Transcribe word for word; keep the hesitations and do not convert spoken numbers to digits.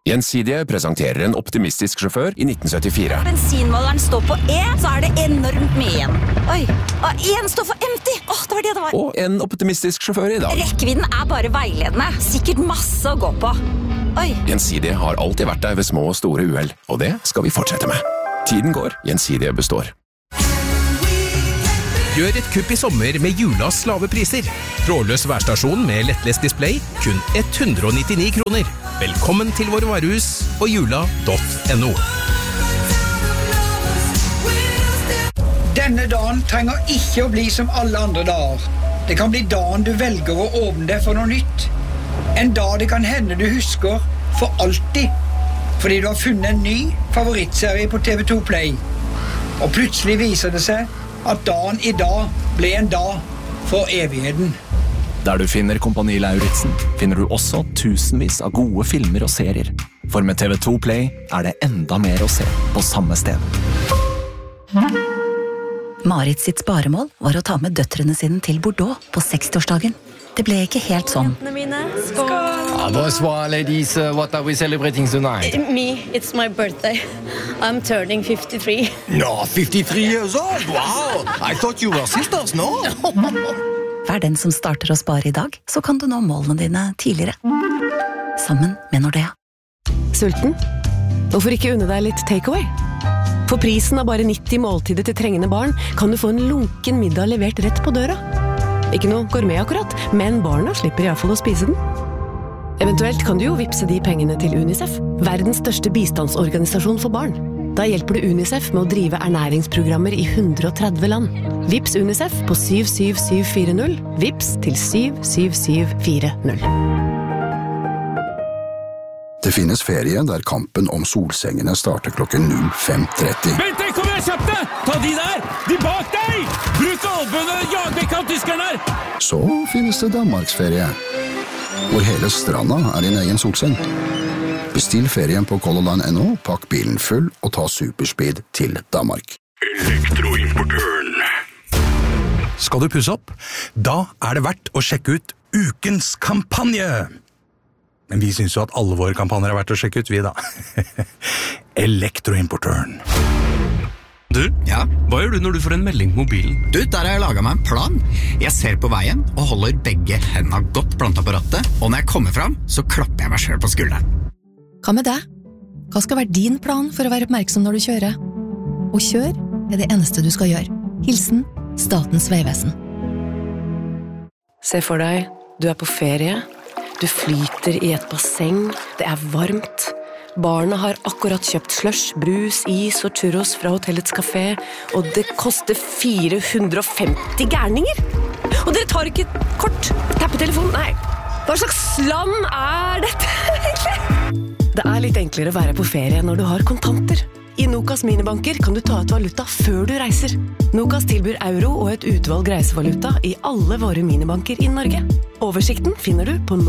Gjensidige presenterer en optimistisk sjåfør i nitten syttifire. Bensinmåleren står på E, så er det enormt mye igjen. Oi, og en står for empty. Åh, det var det det var. Og en optimistisk sjåfør i dag. Rekkevidden er bare veiledende. Sikkert masse å gå på. Oi. Gjensidige har alltid vært der ved små og store uheld, og det skal vi fortsette med. Tiden går, Gjensidige består. Gjør et kupp i sommer med Julas lave priser. Trådløs værstasjon med lettlest display, kun hundre og nittini kroner. Velkommen til våre varehus og jula punktum no. Denne dagen trenger ikke å bli som alle andre dager. Det kan bli dagen du velger å åpne deg for noe nytt. En dag det kan hende du husker for alltid, fordi du har funnet en ny favorittserie på T V to Play. Og plutselig viser det seg at dagen i dag ble en dag for evigheten. Der du finner Kompani Lauritzen, finner du også tusenvis av gode filmer og serier. For med T V to Play er det enda mer å se på samme sted. Marit sitt sparemål var å ta med døtrene sine til Bordeaux på sekstiårsdagen. Det ble ikke helt sånn. Ah, bonsoir, ladies. Uh, what are we celebrating tonight? Me, it's my birthday. I'm turning fifty-three. No, fifty-three years old? Wow! I thought you were sisters, no? Vær den som starter å spare i dag, så kan du nå målene dine tidligere. Sammen med Nordea. Sulten? Hvorfor ikke unne deg litt takeaway? For prisen av bare nitti måltider til trengende barn kan du få en lunken middag levert rett på døra. Ikke noe gourmet akkurat, men barna slipper i hvert fall å spise den. Eventuelt kan du jo vipse de pengene til UNICEF, verdens største bistandsorganisasjon for barn. Da hjelper du UNICEF med å drive ernæringsprogrammer i hundre og tretti land. Vips UNICEF på syv syv syv fire null. Vips til syv syv syv fire null. Det finnes ferie der kampen om solsengene starter klokken null fem tretti. Vent, kom igjen, kjapt deg! Ta de der! De bak deg! Bruk albønene, jag vekk av tyskerne her! Så finnes det Danmarksferie, hvor hele stranda er din egen solseng. Bestill ferien på Color Line punktum no, pakk bilen full og ta superspeed til Danmark. Elektroimportøren. Skal du pusse opp? Da er det verdt å sjekke ut ukens kampanje. Men vi synes jo at alle våre kampanjer er verdt å sjekke ut, vi da. Elektroimportøren. Du, ja? Hva gjør du når du får en melding på mobilen? Du, der har jeg laget meg en plan. Jeg ser på veien og holder begge hendene godt plantet på rattet, og når jeg kommer fram, så klapper jeg meg selv på skulderen. Hva med deg? Hva skal være din plan for å være oppmerksom når du kjører? Og kjør er det eneste du skal gjøre. Hilsen Statens vegvesen. Se for deg, du er på ferie. Du flyter i et basseng, det er varmt. Barna har akkurat kjøpt slush, brus, is og churros fra hotellets kafé, og det koster fire hundre og femti gærninger. Og dere tar ikke kort, tappetelefonen, nei. Hva slags land er dette egentlig? Det er litt enklere å være på ferie når du har kontanter. I Nokas minibanker kan du ta ut valuta før du reiser. Nokas tilbyr euro og et utvalg reisevaluta i alle våre minibanker i Norge. Oversikten finner du på